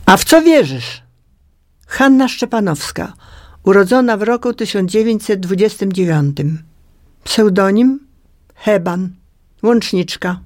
A w co wierzysz? Hanna Szczepanowska, urodzona w roku 1929. Pseudonim Heban, łączniczka.